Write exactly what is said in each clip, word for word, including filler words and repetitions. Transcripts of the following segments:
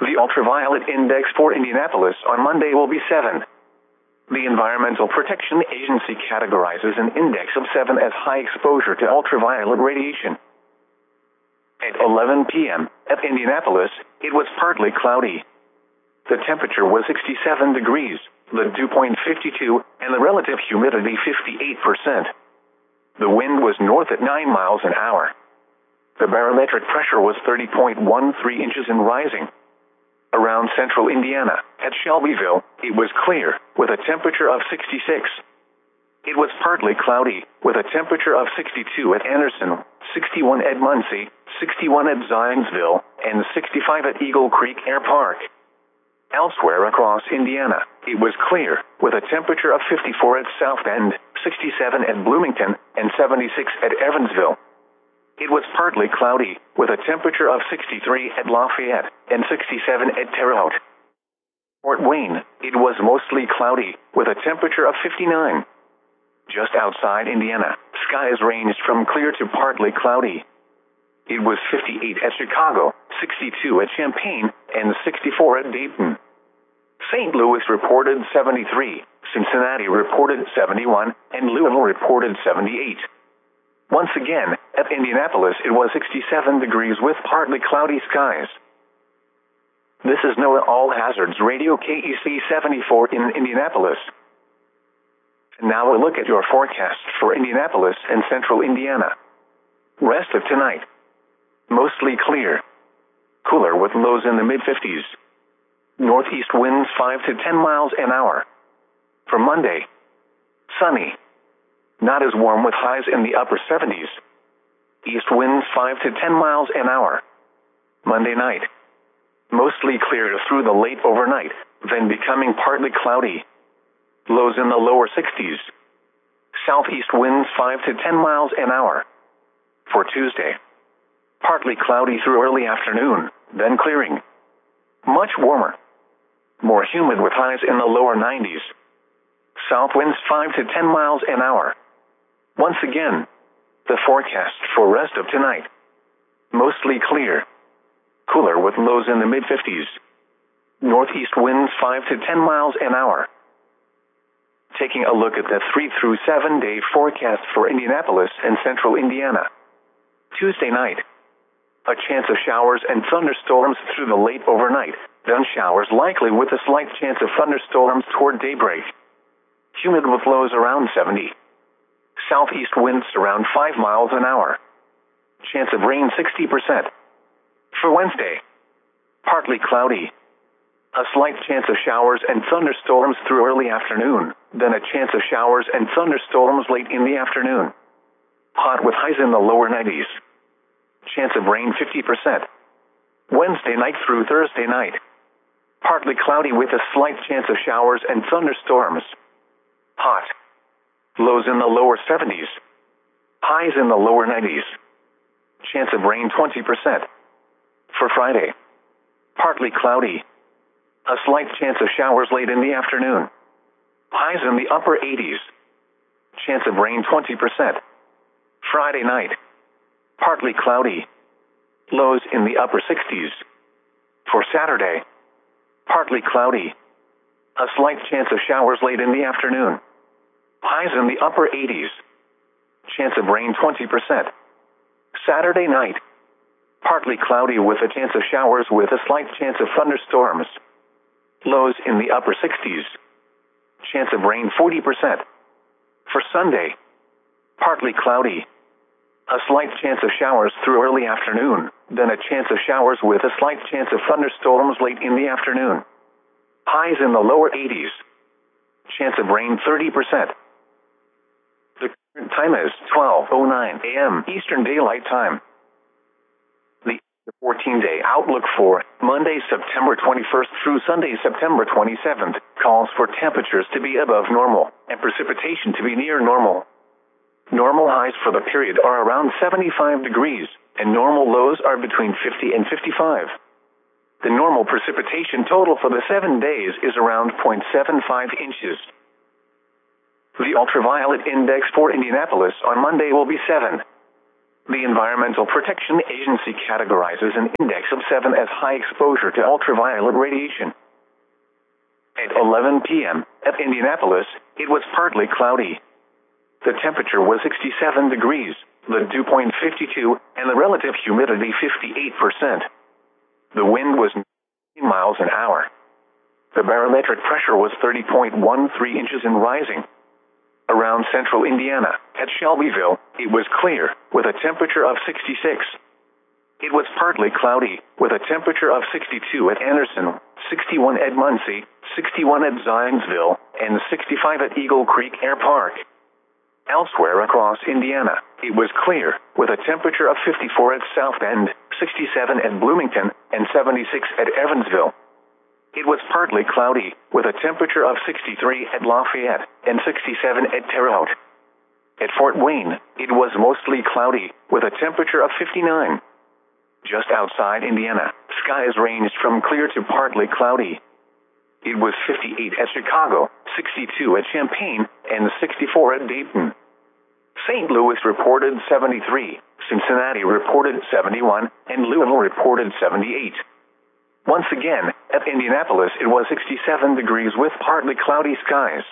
The ultraviolet index for Indianapolis on Monday will be seven. The Environmental Protection Agency categorizes an index of seven as high exposure to ultraviolet radiation. At eleven p m at Indianapolis, it was partly cloudy. The temperature was sixty-seven degrees, the dew point fifty-two, and the relative humidity fifty-eight percent. The wind was north at nine miles an hour. The barometric pressure was thirty point one three inches and rising. Around central Indiana, at Shelbyville, it was clear, with a temperature of sixty-six. It was partly cloudy, with a temperature of sixty-two at Anderson, sixty-one at Muncie, sixty-one at Zionsville, and sixty-five at Eagle Creek Air Park. Elsewhere across Indiana, it was clear, with a temperature of fifty-four at South Bend, sixty-seven at Bloomington, and seventy-six at Evansville. It was partly cloudy, with a temperature of sixty-three at Lafayette, and sixty-seven at Terre Haute. Fort Wayne, it was mostly cloudy, with a temperature of fifty-nine. Just outside Indiana, skies ranged from clear to partly cloudy. It was fifty-eight at Chicago, sixty-two at Champaign, and sixty-four at Dayton. Saint Louis reported seventy-three, Cincinnati reported seventy-one, and Louisville reported seventy-eight. Once again, at Indianapolis it was sixty-seven degrees with partly cloudy skies. This is NOAA All Hazards Radio K E C seventy-four in Indianapolis. And now a look at your forecast for Indianapolis and central Indiana. Rest of tonight. Mostly clear. Cooler with lows in the mid fifties. Northeast winds five to ten miles an hour. For Monday, sunny. Not as warm with highs in the upper seventies. East winds five to ten miles an hour. Monday night, mostly clear through the late overnight, then becoming partly cloudy. Lows in the lower sixties. Southeast winds five to ten miles an hour. For Tuesday, partly cloudy through early afternoon, then clearing. Much warmer. More humid with highs in the lower nineties. South winds five to ten miles an hour. Once again, the forecast for rest of tonight. Mostly clear. Cooler with lows in the mid fifties. Northeast winds five to ten miles an hour. Taking a look at the three through seven day forecast for Indianapolis and central Indiana. Tuesday night, a chance of showers and thunderstorms through the late overnight, then showers likely with a slight chance of thunderstorms toward daybreak. Humid with lows around seventy. Southeast winds around five miles an hour. Chance of rain sixty percent. For Wednesday, partly cloudy. A slight chance of showers and thunderstorms through early afternoon, then a chance of showers and thunderstorms late in the afternoon. Hot with highs in the lower nineties. Chance of rain fifty percent. Wednesday night through Thursday night. Partly cloudy with a slight chance of showers and thunderstorms. Hot. Lows in the lower seventies. Highs in the lower nineties. Chance of rain twenty percent. For Friday, partly cloudy. A slight chance of showers late in the afternoon. Highs in the upper eighties. Chance of rain twenty percent. Friday night, partly cloudy. Lows in the upper sixties. For Saturday, partly cloudy. A slight chance of showers late in the afternoon. Highs in the upper eighties. Chance of rain twenty percent. Saturday night, partly cloudy with a chance of showers with a slight chance of thunderstorms. Lows in the upper sixties. Chance of rain forty percent. For Sunday, partly cloudy. A slight chance of showers through early afternoon, then a chance of showers with a slight chance of thunderstorms late in the afternoon. Highs in the lower eighties. Chance of rain thirty percent. The current time is twelve oh nine a m Eastern Daylight Time. The fourteen-day outlook for Monday, September twenty-first through Sunday, September twenty-seventh, calls for temperatures to be above normal and precipitation to be near normal. Normal highs for the period are around seventy-five degrees, and normal lows are between fifty and fifty-five. The normal precipitation total for the seven days is around zero point seven five inches. The ultraviolet index for Indianapolis on Monday will be seven. The Environmental Protection Agency categorizes an index of seven as high exposure to ultraviolet radiation. At eleven p m at Indianapolis, it was partly cloudy. The temperature was sixty-seven degrees, the dew point fifty-two, and the relative humidity fifty-eight percent. The wind was nine miles an hour. The barometric pressure was thirty point one three inches and rising. Around central Indiana, at Shelbyville, it was clear, with a temperature of sixty-six. It was partly cloudy, with a temperature of sixty-two at Anderson, sixty-one at Muncie, sixty-one at Zionsville, and sixty-five at Eagle Creek Air Park. Elsewhere across Indiana, it was clear, with a temperature of fifty-four at South Bend, sixty-seven at Bloomington, and seventy-six at Evansville. It was partly cloudy, with a temperature of sixty-three at Lafayette, and sixty-seven at Terre Haute. At Fort Wayne, it was mostly cloudy, with a temperature of fifty-nine. Just outside Indiana, skies ranged from clear to partly cloudy. It was fifty-eight at Chicago, sixty-two at Champaign, and sixty-four at Dayton. Saint Louis reported seventy-three, Cincinnati reported seventy-one, and Louisville reported seventy-eight. Once again, at Indianapolis it was sixty-seven degrees with partly cloudy skies.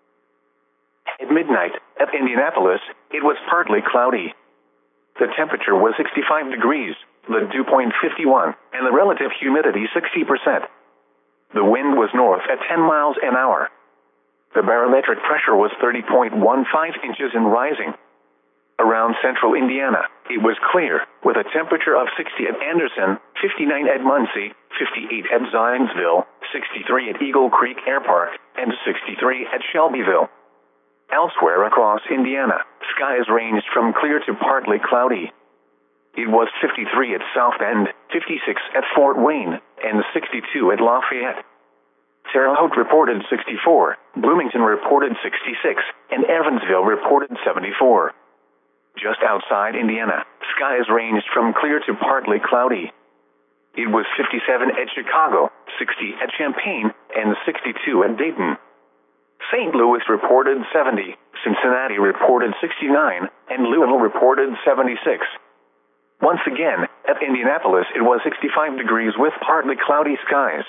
At midnight, at Indianapolis, it was partly cloudy. The temperature was sixty-five degrees, the dew point fifty-one, and the relative humidity sixty percent. The wind was north at ten miles an hour. The barometric pressure was thirty point one five inches and rising. Around central Indiana, it was clear, with a temperature of sixty at Anderson, fifty-nine at Muncie, fifty-eight at Zionsville, sixty-three at Eagle Creek Air Park, and sixty-three at Shelbyville. Elsewhere across Indiana, skies ranged from clear to partly cloudy. It was fifty-three at South Bend, fifty-six at Fort Wayne, and sixty-two at Lafayette. Terre Haute reported sixty-four, Bloomington reported sixty-six, and Evansville reported seventy-four. Just outside Indiana, skies ranged from clear to partly cloudy. It was fifty-seven at Chicago, sixty at Champaign, and sixty-two at Dayton. Saint Louis reported seventy, Cincinnati reported sixty-nine, and Louisville reported seventy-six. Once again, at Indianapolis it was sixty-five degrees with partly cloudy skies.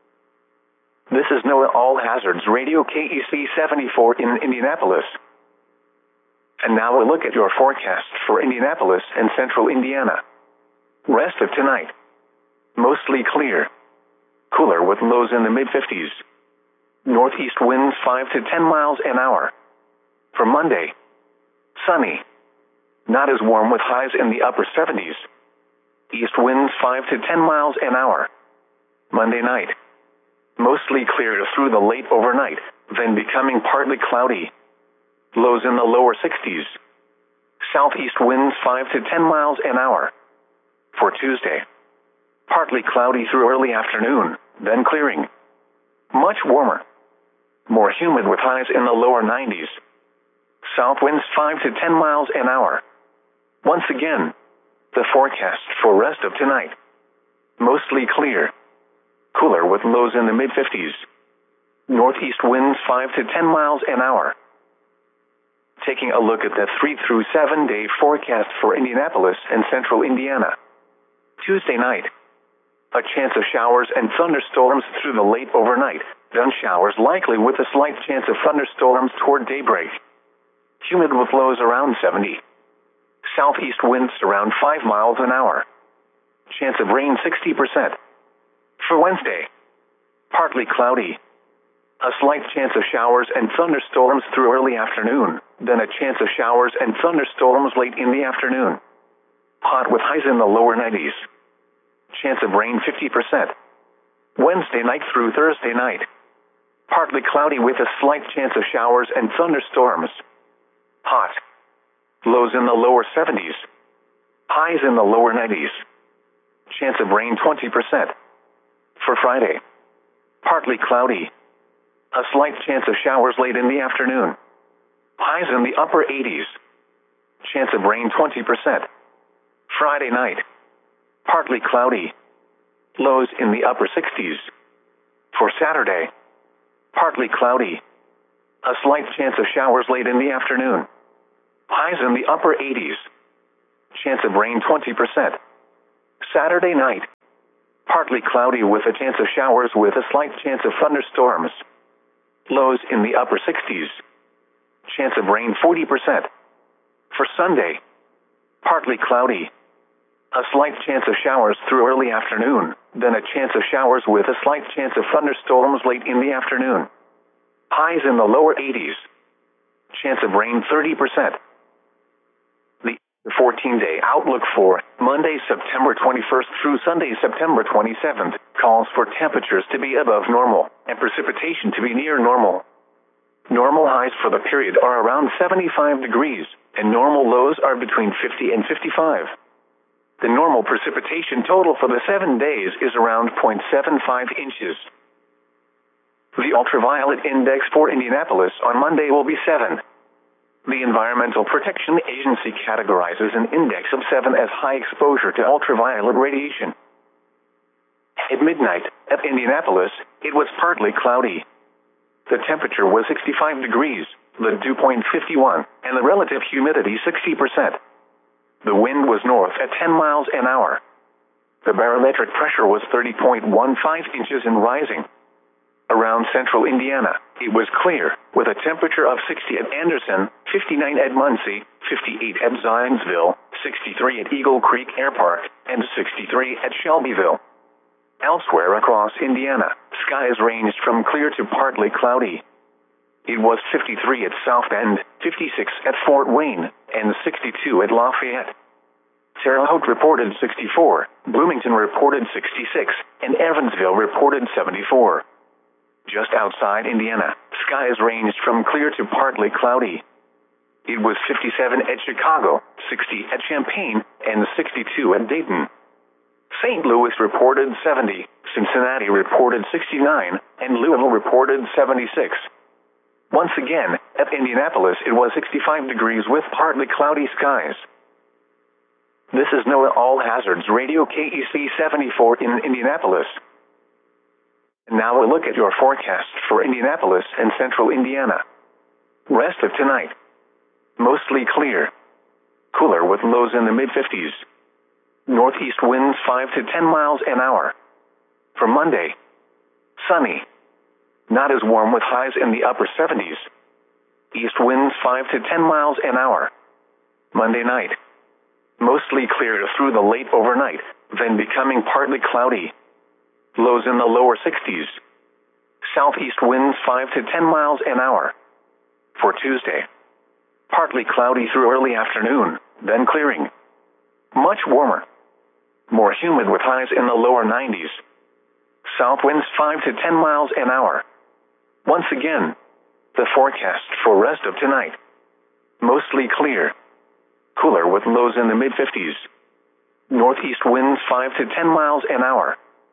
This is NOAA All Hazards Radio K E C seventy-four in Indianapolis. And now a look at your forecast for Indianapolis and central Indiana. Rest of tonight. Mostly clear. Cooler with lows in the mid-fifties. Northeast winds five to ten miles an hour. For Monday, sunny. Not as warm with highs in the upper seventies. East winds five to ten miles an hour. Monday night. Mostly clear through the late overnight, then becoming partly cloudy. Lows in the lower sixties. Southeast winds five to ten miles an hour. For Tuesday, partly cloudy through early afternoon, then clearing. Much warmer. More humid with highs in the lower nineties. South winds five to ten miles an hour. Once again, the forecast for rest of tonight. Mostly clear. Cooler with lows in the mid-fifties. Northeast winds five to ten miles an hour. Taking a look at the three through seven day forecast for Indianapolis and central Indiana. Tuesday night. A chance of showers and thunderstorms through the late overnight, then showers likely with a slight chance of thunderstorms toward daybreak. Humid with lows around seventy. Southeast winds around five miles an hour. Chance of rain sixty percent. For Wednesday, partly cloudy. A slight chance of showers and thunderstorms through early afternoon, then a chance of showers and thunderstorms late in the afternoon. Hot with highs in the lower nineties. Chance of rain fifty percent. Wednesday night through Thursday night. Partly cloudy with a slight chance of showers and thunderstorms. Hot. Lows in the lower seventies. Highs in the lower nineties. Chance of rain twenty percent. For Friday, partly cloudy. A slight chance of showers late in the afternoon. Highs in the upper eighties. Chance of rain twenty percent. Friday night, partly cloudy. Lows in the upper sixties. For Saturday, partly cloudy. A slight chance of showers late in the afternoon. Highs in the upper eighties. Chance of rain twenty percent. Saturday night, partly cloudy with a chance of showers with a slight chance of thunderstorms. Lows in the upper sixties. Chance of rain forty percent. For Sunday, partly cloudy. A slight chance of showers through early afternoon, then a chance of showers with a slight chance of thunderstorms late in the afternoon. Highs in the lower eighties. Chance of rain thirty percent. The fourteen-day outlook for Monday, September twenty-first through Sunday, September twenty-seventh, calls for temperatures to be above normal and precipitation to be near normal. Normal highs for the period are around seventy-five degrees, and normal lows are between fifty and fifty-five. The normal precipitation total for the seven days is around zero point seven five inches. The ultraviolet index for Indianapolis on Monday will be seven. The Environmental Protection Agency categorizes an index of seven as high exposure to ultraviolet radiation. At midnight, at Indianapolis, it was partly cloudy. The temperature was sixty-five degrees, the dew point fifty-one, and the relative humidity sixty percent. The wind was north at ten miles an hour. The barometric pressure was thirty point one five inches and rising. Around central Indiana, it was clear, with a temperature of sixty at Anderson, fifty-nine at Muncie, fifty-eight at Zionsville, sixty-three at Eagle Creek Air Park, and sixty-three at Shelbyville. Elsewhere across Indiana, skies ranged from clear to partly cloudy. It was fifty-three at South Bend, fifty-six at Fort Wayne, and sixty-two at Lafayette. Terre Haute reported sixty-four, Bloomington reported sixty-six, and Evansville reported seventy-four. Just outside Indiana, skies ranged from clear to partly cloudy. It was fifty-seven at Chicago, sixty at Champaign, and sixty-two at Dayton. Saint Louis reported seventy, Cincinnati reported sixty-nine, and Louisville reported seventy-six. Once again, at Indianapolis it was sixty-five degrees with partly cloudy skies. This is NOAA All Hazards Radio K E C seventy-four in Indianapolis. Now a look at your forecast for Indianapolis and central Indiana. Rest of tonight. Mostly clear. Cooler with lows in the mid-fifties. Northeast winds five to ten miles an hour. For Monday, sunny. Not as warm with highs in the upper seventies. East winds five to ten miles an hour. Monday night. Mostly clear through the late overnight, then becoming partly cloudy. Lows in the lower sixties. Southeast winds five to ten miles an hour. For Tuesday, partly cloudy through early afternoon, then clearing. Much warmer. More humid with highs in the lower nineties. South winds five to ten miles an hour. Once again, the forecast for rest of tonight. Mostly clear. Cooler with lows in the mid-fifties. Northeast winds five to ten miles an hour.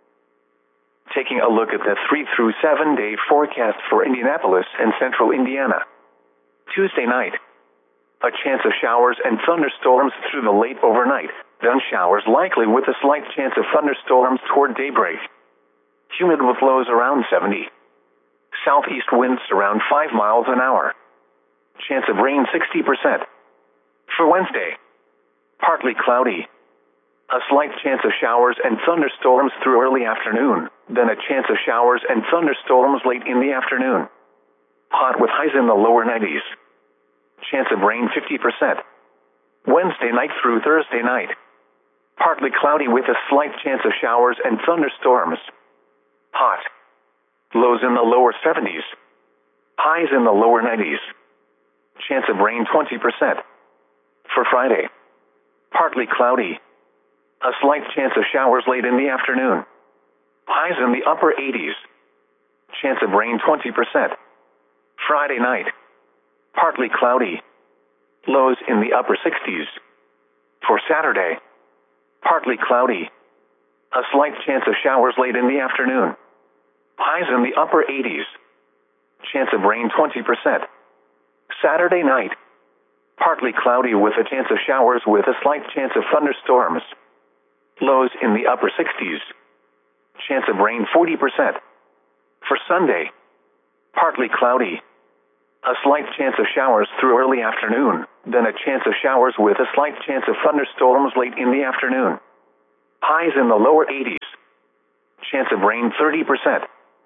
Taking a look at the three through seven day forecast for Indianapolis and central Indiana. Tuesday night. A chance of showers and thunderstorms through the late overnight, then showers likely with a slight chance of thunderstorms toward daybreak. Humid with lows around seventy. Southeast winds around five miles an hour. Chance of rain sixty percent. For Wednesday, partly cloudy. A slight chance of showers and thunderstorms through early afternoon, then a chance of showers and thunderstorms late in the afternoon. Hot with highs in the lower nineties. Chance of rain fifty percent. Wednesday night through Thursday night. Partly cloudy with a slight chance of showers and thunderstorms. Hot. Lows in the lower seventies. Highs in the lower nineties. Chance of rain twenty percent. For Friday, partly cloudy. A slight chance of showers late in the afternoon. Highs in the upper eighties. Chance of rain twenty percent. Friday night, partly cloudy. Lows in the upper sixties. For Saturday, partly cloudy. A slight chance of showers late in the afternoon. Highs in the upper eighties. Chance of rain twenty percent. Saturday night, partly cloudy with a chance of showers with a slight chance of thunderstorms. Lows in the upper sixties. Chance of rain forty percent. For Sunday, partly cloudy. A slight chance of showers through early afternoon, then a chance of showers with a slight chance of thunderstorms late in the afternoon. Highs in the lower eighties. Chance of rain thirty percent.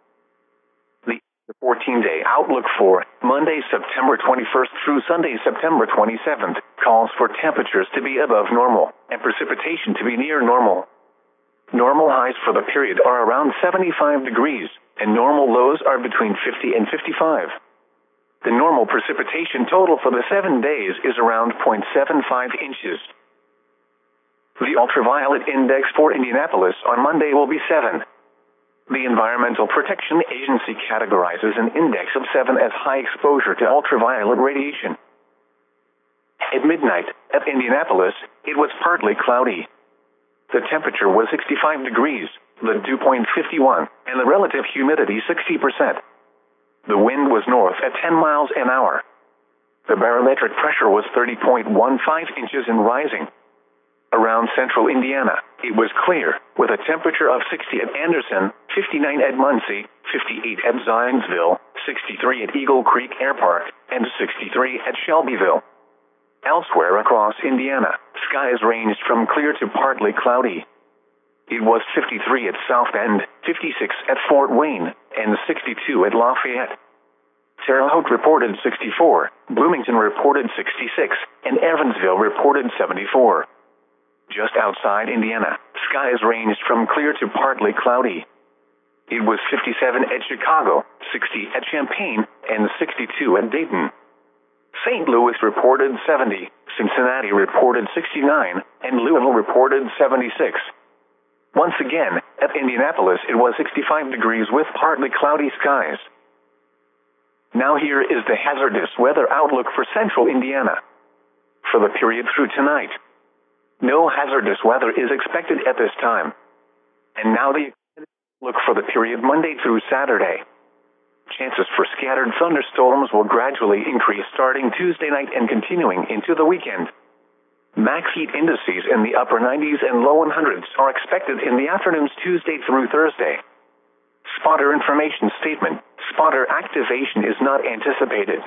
The fourteen-day outlook for Monday, September twenty-first through Sunday, September twenty-seventh, calls for temperatures to be above normal and precipitation to be near normal. Normal highs for the period are around seventy-five degrees, and normal lows are between fifty and fifty-five. The normal precipitation total for the seven days is around zero point seven five inches. The ultraviolet index for Indianapolis on Monday will be seven. The Environmental Protection Agency categorizes an index of seven as high exposure to ultraviolet radiation. At midnight, at Indianapolis, it was partly cloudy. The temperature was sixty-five degrees, the dew point fifty-one, and the relative humidity sixty percent. The wind was north at ten miles an hour. The barometric pressure was thirty point one five inches and rising. Around central Indiana, it was clear, with a temperature of sixty at Anderson, fifty-nine at Muncie, fifty-eight at Zionsville, sixty-three at Eagle Creek Air Park, and sixty-three at Shelbyville. Elsewhere across Indiana, skies ranged from clear to partly cloudy. It was fifty-three at South Bend, fifty-six at Fort Wayne, and sixty-two at Lafayette. Terre Haute reported sixty-four, Bloomington reported sixty-six, and Evansville reported seventy-four. Just outside Indiana, skies ranged from clear to partly cloudy. It was fifty-seven at Chicago, sixty at Champaign, and sixty-two at Dayton. Saint Louis reported seventy, Cincinnati reported sixty-nine, and Louisville reported seventy-six. Once again, at Indianapolis it was sixty-five degrees with partly cloudy skies. Now here is the hazardous weather outlook for central Indiana. For the period through tonight, no hazardous weather is expected at this time. And now the outlook for the period Monday through Saturday. Chances for scattered thunderstorms will gradually increase starting Tuesday night and continuing into the weekend. Max heat indices in the upper nineties and low hundreds are expected in the afternoons Tuesday through Thursday. Spotter information statement: spotter activation is not anticipated.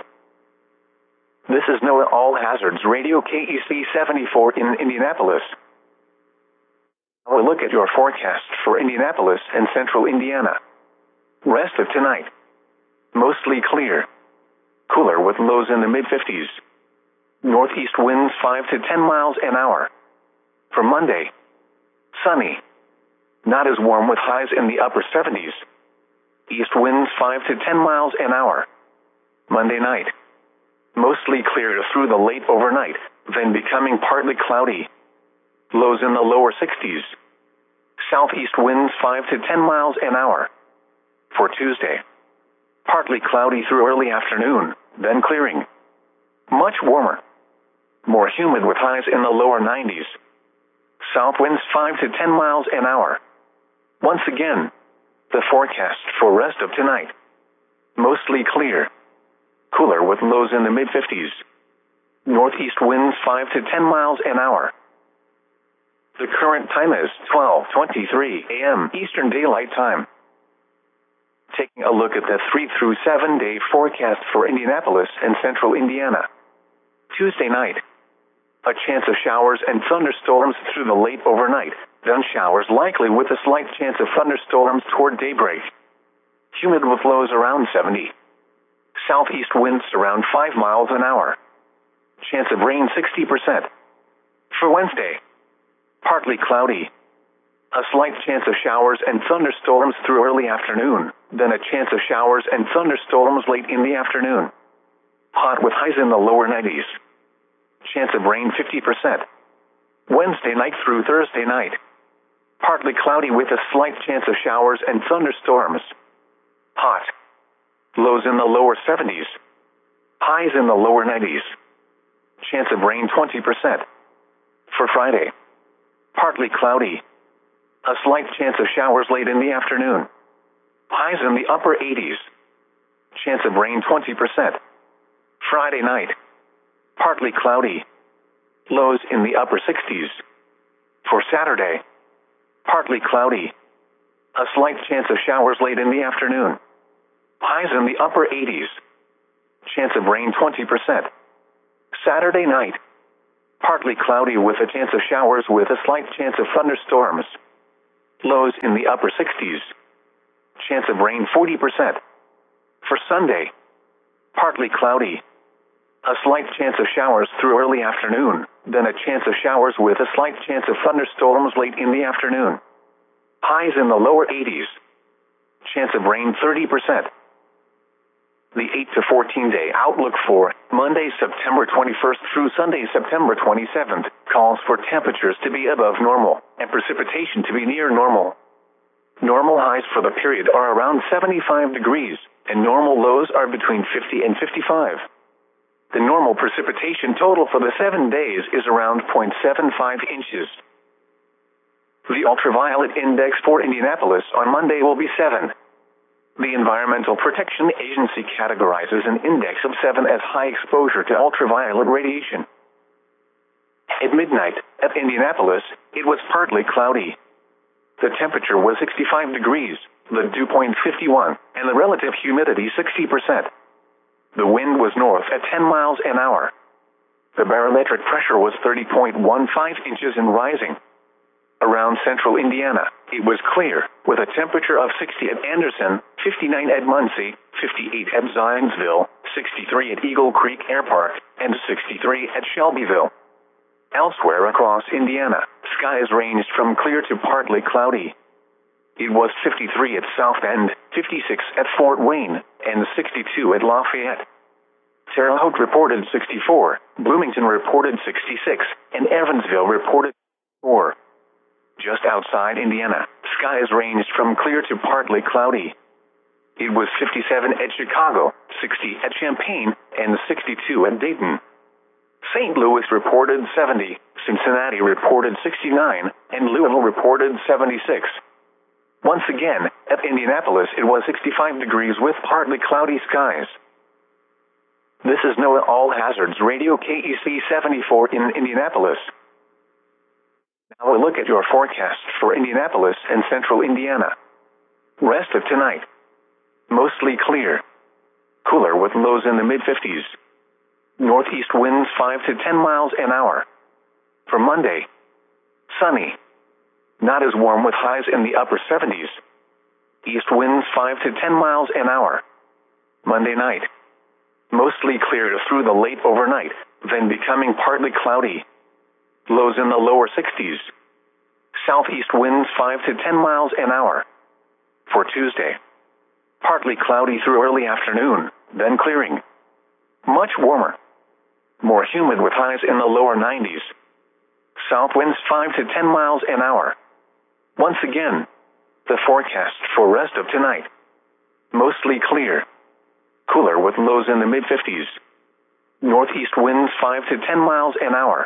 This is NOAA All Hazards Radio K E C seventy-four in Indianapolis. Now a look at your forecast for Indianapolis and central Indiana. Rest of tonight. Mostly clear. Cooler with lows in the mid fifties. Northeast winds five to ten miles an hour. For Monday, sunny. Not as warm with highs in the upper seventies. East winds five to ten miles an hour. Monday night, mostly clear through the late overnight, then becoming partly cloudy. Lows in the lower sixties. Southeast winds five to ten miles an hour. For Tuesday, partly cloudy through early afternoon, then clearing. Much warmer. More humid with highs in the lower nineties. South winds five to ten miles an hour. Once again, the forecast for rest of tonight. Mostly clear. Cooler with lows in the mid fifties. Northeast winds five to ten miles an hour. The current time is twelve twenty-three a m Eastern Daylight Time. Taking a look at the three through seven day forecast for Indianapolis and central Indiana. Tuesday night, a chance of showers and thunderstorms through the late overnight, then showers likely with a slight chance of thunderstorms toward daybreak. Humid with lows around seventy. Southeast winds around five miles an hour. Chance of rain sixty percent. For Wednesday, partly cloudy. A slight chance of showers and thunderstorms through early afternoon, then a chance of showers and thunderstorms late in the afternoon. Hot with highs in the lower nineties. Chance of rain fifty percent. Wednesday night through Thursday night, partly cloudy with a slight chance of showers and thunderstorms. Hot. Lows in the lower seventies. Highs in the lower nineties. Chance of rain twenty percent. For Friday, partly cloudy. A slight chance of showers late in the afternoon. Highs in the upper eighties. Chance of rain twenty percent. Friday night, partly cloudy. Lows in the upper sixties. For Saturday, partly cloudy. A slight chance of showers late in the afternoon. Highs in the upper eighties. Chance of rain twenty percent. Saturday night, partly cloudy with a chance of showers with a slight chance of thunderstorms. Lows in the upper sixties. Chance of rain forty percent. For Sunday, partly cloudy. A slight chance of showers through early afternoon, then a chance of showers with a slight chance of thunderstorms late in the afternoon. Highs in the lower eighties. Chance of rain thirty percent. The eight to fourteen day outlook for Monday, September twenty-first through Sunday, September twenty-seventh, calls for temperatures to be above normal and precipitation to be near normal. Normal highs for the period are around seventy-five degrees, and normal lows are between fifty and fifty-five. The normal precipitation total for the seven days is around zero point seven five inches. The ultraviolet index for Indianapolis on Monday will be seven. The Environmental Protection Agency categorizes an index of seven as high exposure to ultraviolet radiation. At midnight, at Indianapolis, it was partly cloudy. The temperature was sixty-five degrees, the dew point fifty-one, and the relative humidity sixty percent. The wind was north at ten miles an hour. The barometric pressure was thirty point one five inches and rising. Around central Indiana, it was clear, with a temperature of sixty at Anderson, fifty-nine at Muncie, fifty-eight at Zionsville, sixty-three at Eagle Creek Air Park, and sixty-three at Shelbyville. Elsewhere across Indiana, skies ranged from clear to partly cloudy. It was fifty-three at South Bend, fifty-six at Fort Wayne, and sixty-two at Lafayette. Terre Haute reported sixty-four, Bloomington reported sixty-six, and Evansville reported four. Just outside Indiana, skies ranged from clear to partly cloudy. It was fifty-seven at Chicago, sixty at Champaign, and sixty-two at Dayton. Saint Louis reported seventy, Cincinnati reported sixty-nine, and Louisville reported seventy-six. Once again, at Indianapolis it was sixty-five degrees with partly cloudy skies. This is NOAA All Hazards Radio K E C seventy-four in Indianapolis. Now we'll look at your forecast for Indianapolis and central Indiana. Rest of tonight. Mostly clear. Cooler with lows in the mid-fifties. Northeast winds five to ten miles an hour. For Monday, sunny. Not as warm with highs in the upper seventies. East winds five to ten miles an hour. Monday night. Mostly clear through the late overnight, then becoming partly cloudy. Lows in the lower sixties. Southeast winds five to ten miles an hour. For Tuesday, partly cloudy through early afternoon, then clearing. Much warmer. More humid with highs in the lower nineties. South winds five to ten miles an hour. Once again, the forecast for rest of tonight. Mostly clear. Cooler with lows in the mid-fifties. Northeast winds five to ten miles an hour.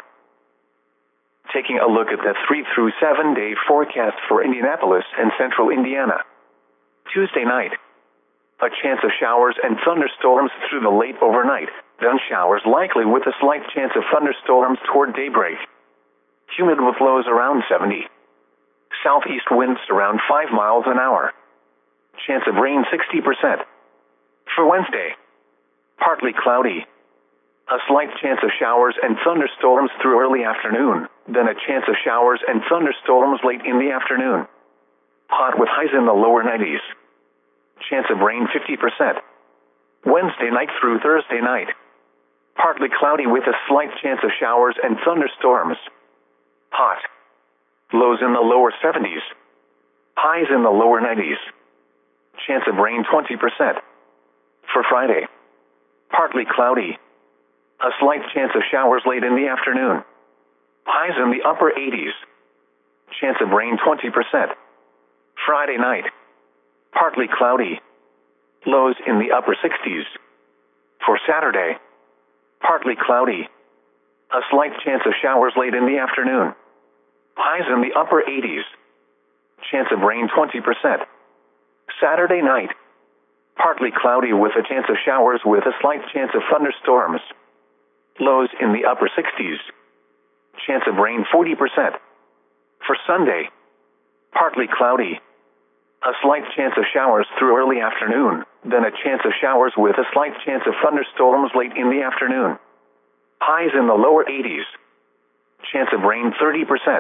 Taking a look at the three through seven day forecast for Indianapolis and central Indiana. Tuesday night. A chance of showers and thunderstorms through the late overnight, then showers likely with a slight chance of thunderstorms toward daybreak. Humid with lows around seventy. Southeast winds around five miles an hour. Chance of rain sixty percent. For Wednesday, partly cloudy. A slight chance of showers and thunderstorms through early afternoon, then a chance of showers and thunderstorms late in the afternoon. Hot with highs in the lower nineties. Chance of rain fifty percent. Wednesday night through Thursday night. Partly cloudy with a slight chance of showers and thunderstorms. Hot. Lows in the lower seventies. Highs in the lower nineties. Chance of rain twenty percent. For Friday, partly cloudy. A slight chance of showers late in the afternoon. Highs in the upper eighties. Chance of rain twenty percent. Friday night, partly cloudy. Lows in the upper sixties. For Saturday, partly cloudy. A slight chance of showers late in the afternoon. Highs in the upper eighties. Chance of rain twenty percent. Saturday night, partly cloudy with a chance of showers with a slight chance of thunderstorms. Lows in the upper sixties. Chance of rain forty percent. For Sunday, partly cloudy. A slight chance of showers through early afternoon, then a chance of showers with a slight chance of thunderstorms late in the afternoon. Highs in the lower eighties. Chance of rain thirty percent.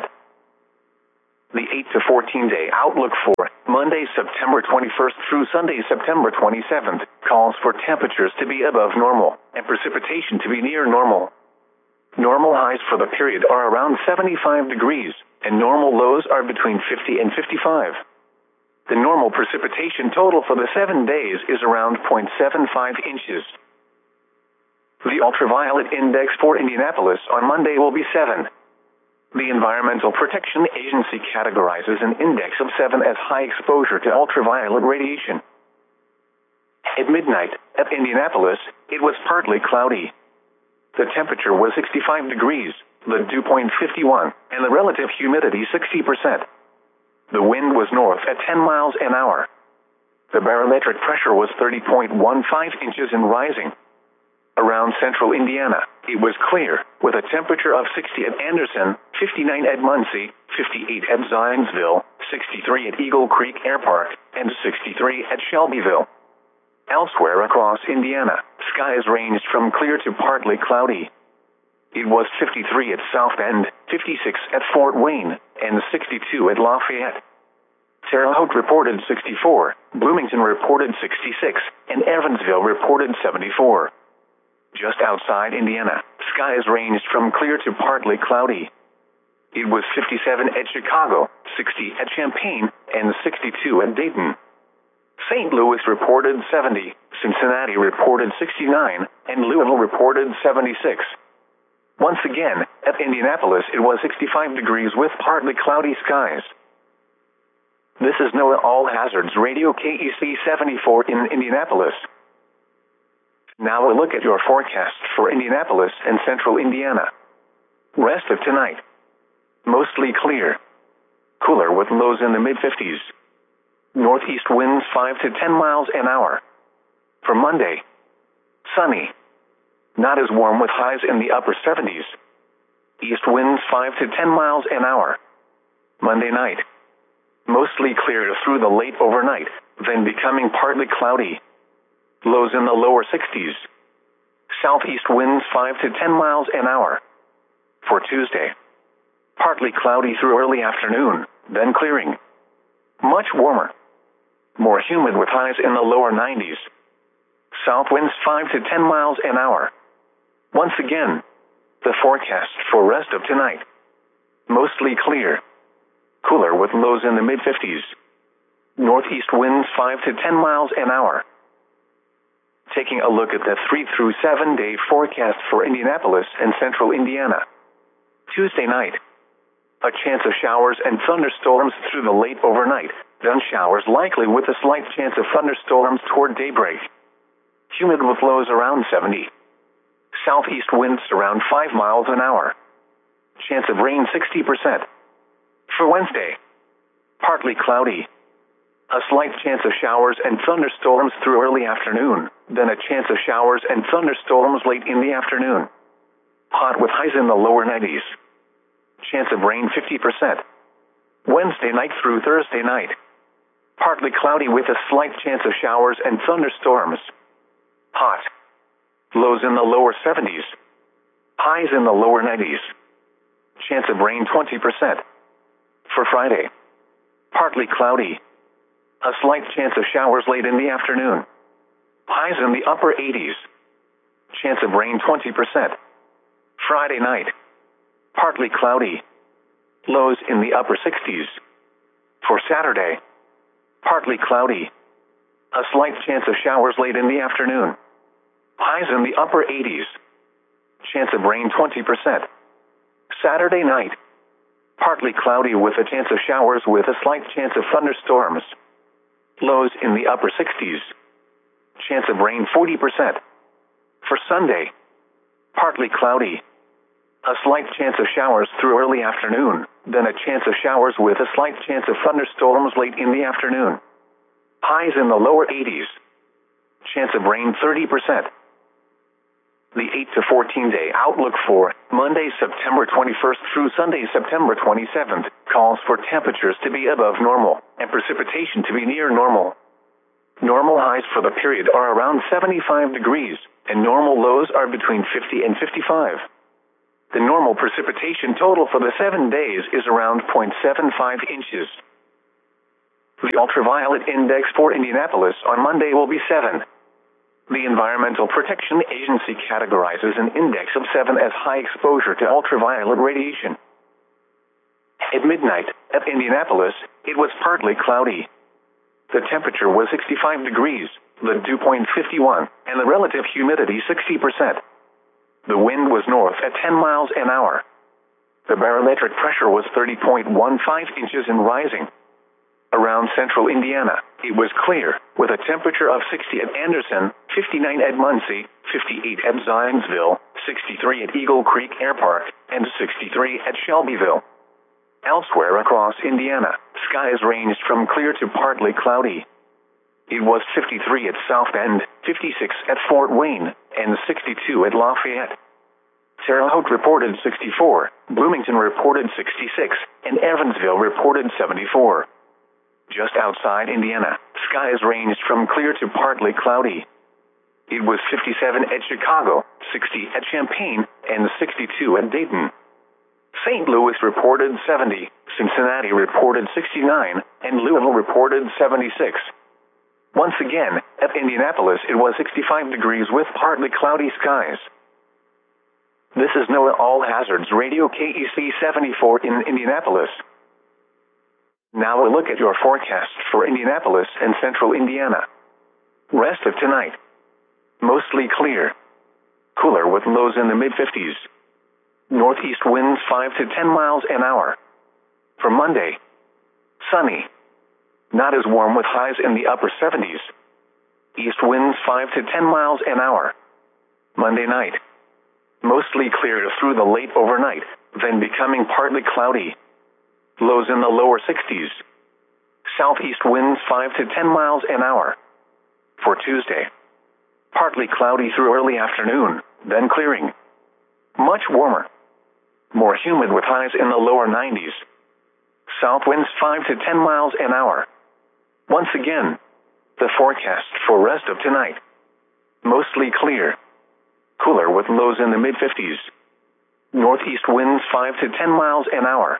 The eight to fourteen day outlook for Monday, September twenty-first through Sunday, September twenty-seventh, calls for temperatures to be above normal and precipitation to be near normal. Normal highs for the period are around seventy-five degrees, and normal lows are between fifty and fifty-five. The normal precipitation total for the seven days is around zero point seven five inches. The ultraviolet index for Indianapolis on Monday will be seven. The Environmental Protection Agency categorizes an index of seven as high exposure to ultraviolet radiation. At midnight, at Indianapolis, it was partly cloudy. The temperature was sixty-five degrees, the dew point fifty-one, and the relative humidity sixty percent. The wind was north at ten miles an hour. The barometric pressure was thirty point one five inches and rising. Around central Indiana, it was clear, with a temperature of sixty at Anderson, fifty-nine at Muncie, fifty-eight at Zionsville, sixty-three at Eagle Creek Air Park, and sixty-three at Shelbyville. Elsewhere across Indiana, skies ranged from clear to partly cloudy. It was fifty-three at South Bend, fifty-six at Fort Wayne, and sixty-two at Lafayette. Terre Haute reported sixty-four, Bloomington reported sixty-six, and Evansville reported seventy-four. Just outside Indiana, skies ranged from clear to partly cloudy. It was fifty-seven at Chicago, sixty at Champaign, and sixty-two at Dayton. Saint Louis reported seventy, Cincinnati reported sixty-nine, and Louisville reported seventy-six. Once again, at Indianapolis it was sixty-five degrees with partly cloudy skies. This is NOAA All Hazards Radio K E C seventy-four in Indianapolis. Now a look at your forecast for Indianapolis and central Indiana. Rest of tonight. Mostly clear. Cooler with lows in the mid-fifties. Northeast winds five to ten miles an hour. For Monday, sunny. Not as warm with highs in the upper seventies. East winds five to ten miles an hour. Monday night. Mostly clear through the late overnight, then becoming partly cloudy. Lows in the lower sixties. Southeast winds five to ten miles an hour. For Tuesday, partly cloudy through early afternoon, then clearing. Much warmer. More humid with highs in the lower nineties. South winds five to ten miles an hour. Once again, the forecast for rest of tonight. Mostly clear. Cooler with lows in the mid-fifties. Northeast winds five to ten miles an hour. Taking a look at the three through seven day forecast for Indianapolis and central Indiana. Tuesday night. A chance of showers and thunderstorms through the late overnight, then showers likely with a slight chance of thunderstorms toward daybreak. Humid with lows around seventy. Southeast winds around five miles an hour. Chance of rain sixty percent. For Wednesday, partly cloudy. A slight chance of showers and thunderstorms through early afternoon, then a chance of showers and thunderstorms late in the afternoon. Hot with highs in the lower nineties. Chance of rain fifty percent. Wednesday night through Thursday night. Partly cloudy with a slight chance of showers and thunderstorms. Hot. Lows in the lower seventies. Highs in the lower nineties. Chance of rain twenty percent. For Friday, partly cloudy. A slight chance of showers late in the afternoon. Highs in the upper eighties. Chance of rain twenty percent. Friday night, partly cloudy. Lows in the upper sixties. For Saturday, partly cloudy. A slight chance of showers late in the afternoon. Highs in the upper eighties. Chance of rain twenty percent. Saturday night, partly cloudy with a chance of showers with a slight chance of thunderstorms. Lows in the upper sixties. Chance of rain forty percent. For Sunday, partly cloudy. A slight chance of showers through early afternoon, then a chance of showers with a slight chance of thunderstorms late in the afternoon. Highs in the lower eighties. Chance of rain thirty percent. The eight to fourteen day outlook for Monday, September twenty-first through Sunday, September twenty-seventh, calls for temperatures to be above normal and precipitation to be near normal. Normal highs for the period are around seventy-five degrees, and normal lows are between fifty and fifty-five. The normal precipitation total for the seven days is around zero point seven five inches. The ultraviolet index for Indianapolis on Monday will be seven. The Environmental Protection Agency categorizes an index of seven as high exposure to ultraviolet radiation. At midnight, at Indianapolis, it was partly cloudy. The temperature was sixty-five degrees, the dew point fifty-one, and the relative humidity sixty percent. The wind was north at ten miles an hour. The barometric pressure was thirty point one five inches and rising. Around central Indiana, it was clear, with a temperature of sixty at Anderson, fifty-nine at Muncie, fifty-eight at Zionsville, sixty-three at Eagle Creek Air Park, and sixty-three at Shelbyville. Elsewhere across Indiana, skies ranged from clear to partly cloudy. It was fifty-three at South Bend, fifty-six at Fort Wayne, and sixty-two at Lafayette. Terre Haute reported sixty-four, Bloomington reported sixty-six, and Evansville reported seventy-four. Just outside Indiana, skies ranged from clear to partly cloudy. It was fifty-seven at Chicago, sixty at Champaign, and sixty-two at Dayton. Saint Louis reported seventy, Cincinnati reported sixty-nine, and Louisville reported seventy-six. Once again, at Indianapolis it was sixty-five degrees with partly cloudy skies. This is NOAA All Hazards Radio K E C seventy-four in Indianapolis. Now a look at your forecast for Indianapolis and central Indiana. Rest of tonight. Mostly clear. Cooler with lows in the mid-fifties. Northeast winds five to ten miles an hour. For Monday, sunny. Not as warm with highs in the upper seventies. East winds five to ten miles an hour. Monday night, mostly clear through the late overnight, then becoming partly cloudy. Lows in the lower sixties. Southeast winds five to ten miles an hour. For Tuesday, partly cloudy through early afternoon, then clearing. Much warmer. More humid with highs in the lower nineties. South winds five to ten miles an hour. Once again, the forecast for rest of tonight. Mostly clear. Cooler with lows in the mid-fifties. Northeast winds five to ten miles an hour.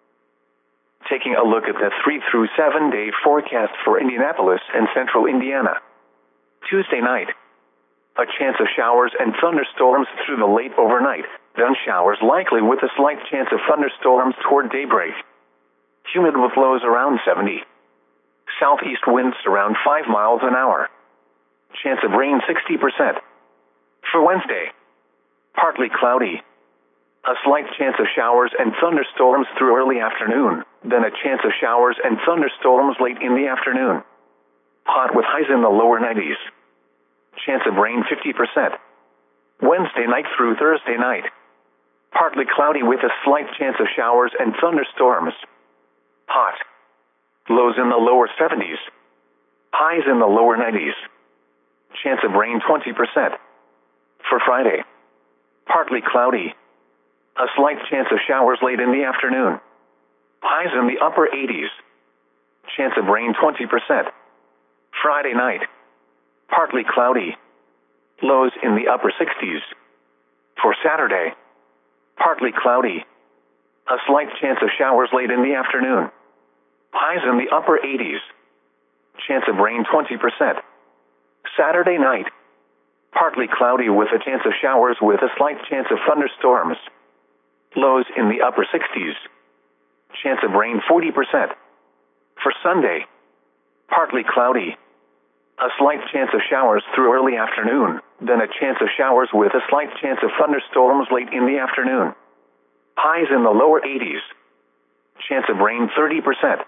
Taking a look at the three through seven day forecast for Indianapolis and central Indiana. Tuesday night, a chance of showers and thunderstorms through the late overnight, then showers likely with a slight chance of thunderstorms toward daybreak. Humid with lows around seventy. Southeast winds around five miles an hour. Chance of rain sixty percent. For Wednesday, partly cloudy. A slight chance of showers and thunderstorms through early afternoon, then a chance of showers and thunderstorms late in the afternoon. Hot with highs in the lower nineties. Chance of rain fifty percent. Wednesday night through Thursday night. Partly cloudy with a slight chance of showers and thunderstorms. Hot. Lows in the lower seventies. Highs in the lower nineties. Chance of rain twenty percent. For Friday, partly cloudy. A slight chance of showers late in the afternoon. Highs in the upper eighties. Chance of rain twenty percent. Friday night, partly cloudy. Lows in the upper sixties. For Saturday, partly cloudy. A slight chance of showers late in the afternoon. Highs in the upper eighties. Chance of rain twenty percent. Saturday night, partly cloudy with a chance of showers with a slight chance of thunderstorms. Lows in the upper sixties. Chance of rain forty percent. For Sunday, partly cloudy. A slight chance of showers through early afternoon, then a chance of showers with a slight chance of thunderstorms late in the afternoon. Highs in the lower eighties. Chance of rain thirty percent.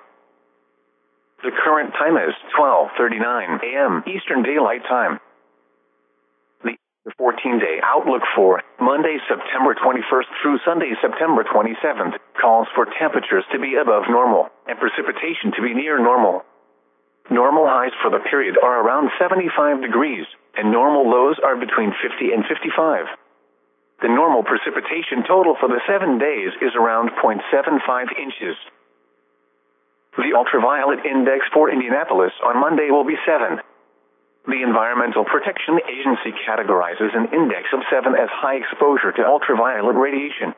The current time is twelve thirty-nine a m Eastern Daylight Time. The fourteen-day outlook for Monday, September twenty-first through Sunday, September twenty-seventh, calls for temperatures to be above normal and precipitation to be near normal. Normal highs for the period are around seventy-five degrees, and normal lows are between fifty and fifty-five. The normal precipitation total for the seven days is around zero point seven five inches. The ultraviolet index for Indianapolis on Monday will be seven. The Environmental Protection Agency categorizes an index of seven as high exposure to ultraviolet radiation.